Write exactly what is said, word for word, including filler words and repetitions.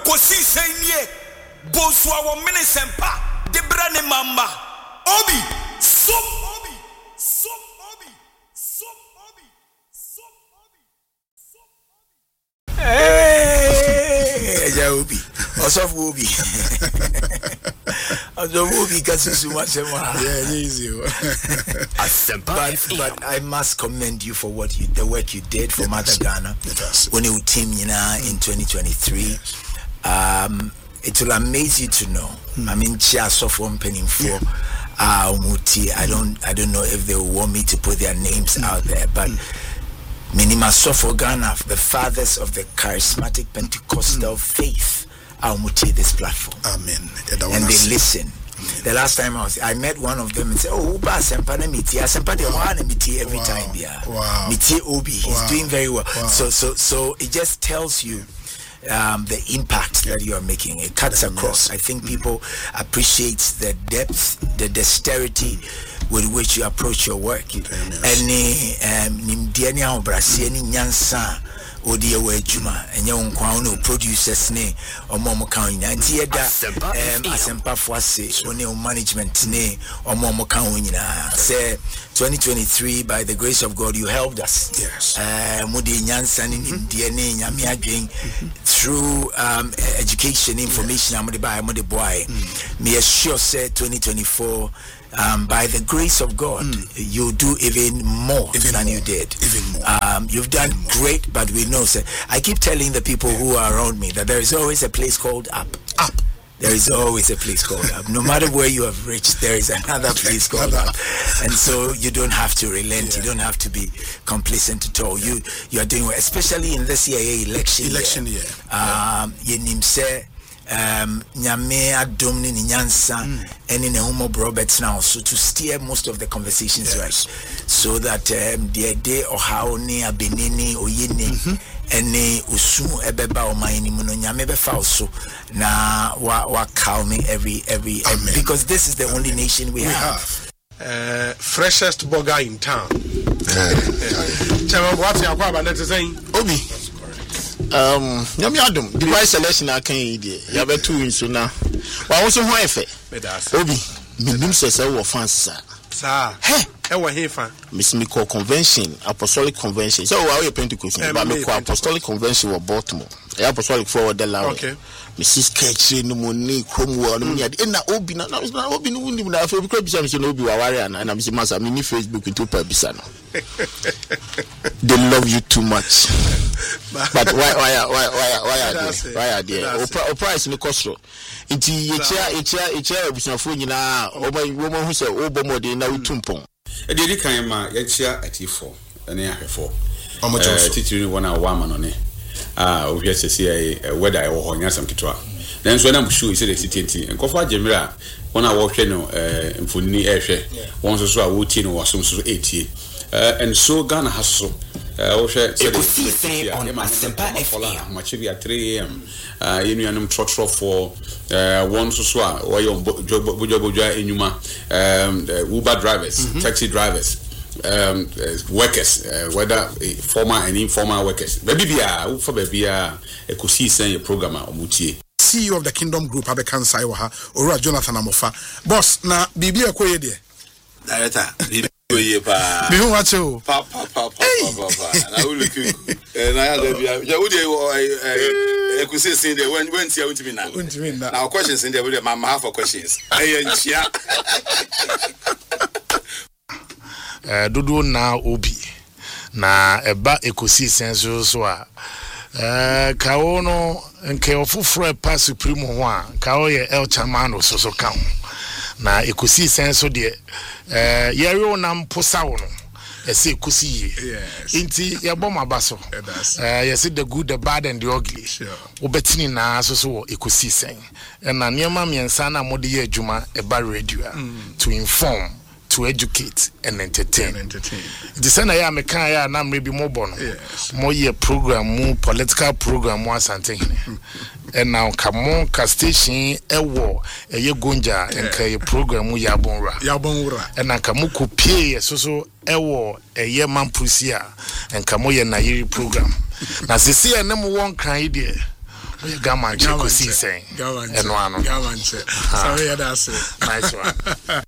kosi senye boswa wo mini sempa de brane mama obi so obi so obi so obi so obi so obi eh ja obi osof obi osof obi kasusu masema yeah easy but, but I must commend you for what you the work you did for Mother Ghana when you team you know in twenty twenty-three. um It will amaze you to know. Mm. I mean, chia so from penning for ah umuti. I don't, I don't know if they want me to put their names mm. out there, but minima so for Ghana, the fathers of the charismatic Pentecostal mm. faith, ah umuti this platform. Amen. And they listen. Mm. The last time I was, I met one of them and said, "Oh, Uba Sempana miti, Sempana de Wana miti every wow. time, yeah. Wow. Miti Obi, he's wow. doing very well. Wow. So, so, so it just tells you." Um, the impact that you are making. It cuts across. I think people appreciate the depth, the dexterity with which you approach your work. Any nimdiania obrasi any nyansa odi ewe juma enye onkwa no producers ne omo kan nyina nti yeda asempa foase oni management ne omo kan nyina say twenty twenty-three by the grace of God you helped us. Yes. Uh mudi nyansa ni ndie ne nyame adwen through um education information amode buy amode boy. Me assure say twenty twenty-four Um, by the grace of God, mm. you do even more even than more. you did. Even more. Um, you've done great, but we know, sir. I keep telling the people yeah. who are around me that there is always a place called up. Up. There is always a place called up. No matter where you have reached, there is another place called up. And so you don't have to relent. Yeah. You don't have to be complacent at all. You you are doing well, especially in this year, election. Election year. year. Um, yeah. um nyame adom ni nyansa ene ne homo Roberts now so to steer most of the conversations yes. right so that um, the day or how ni abenini oyini ene usu ebeba o mani mu no nyame be fa so na wa wa calming every every, every because this is the only nation we, we have, have. Uh, freshest burger in town. Chama what's your kwaba net saying Obi Um, nyame adom the price selection akan yi de ya betu nso na wa wo so ho efe Obi minim sese wo fans sa sa he e wo he fan miss me call convention apostolic convention so wa we Pentecost ba me call apostolic convention wo Baltimore e apostolic forward the law okay missus Ketchy no money krom wo no nya de na Obi na na Obi no wundi na afa bi kra bisa me no Obi wa ware na na me masa me ni Facebook to pa bisa no they love you too much but why why why why why are they why are they o price ni cost nti yechia yechia yechia abusafo nyina o ba wo mo hu se o bo mo de na utumpon e de kan ma yechia atifo ene ahwefo omo chonso titiri ni wona wa ma no ne ah o hwe se se weather e wo ho nya sam kitwa then so na mu show ise de city nkofo agemira wona wo hwe no eh mfoni ehwe won so so a wo tie no wasom so etie Uh, and so Ghana has so uh on Asempa F M much at three a m uh you know I'm trot for uh one so so or your bojoboja enuma um Uber drivers mm-hmm. taxi drivers um uh, workers uh, whether uh, formal and informal workers baby bia for baby a ekosi sen your program omutie C E O of the Kingdom Group Abekan Saiwa Ora Jonathan Amofa boss na bibi ekoye de director Oye pa. Me who watch you? Pa pa pa pa pa pa. Na ulu ku. Eh na ya da bia. Ya wo de eh ekusi sin de when when tia untimi na. Untimi na. Na questions in there we ma half for questions. Eh nchia. Eh dodo na Obi. Na eba ekusi senso so a eh kawo no nke ofufro pa supreme ho a kawo ye El Chamano so so ka ho. Na ekusi senso de eh yero nam posa wo no ese ekusi ye inti ye bom abaso eh yesi the good the bad and the ugly obetini na so so ekusi sen na niema miensa na mode ye adwuma e ba radio to inform, to educate and entertain. The same ya me kan ya na mre bi mo bo no mo ye program mo political program mo asante and now come on ka station ewo eye gonja enka ye program ya bonra ya bonra and na kamu kopie so so ewo eye mampusia enka mo ye na yiri program na sisi ene mo won kan ide Gaman check ko si sen. Gaman. Eno ano. Gaman check. Sorry, that's it. Nice one.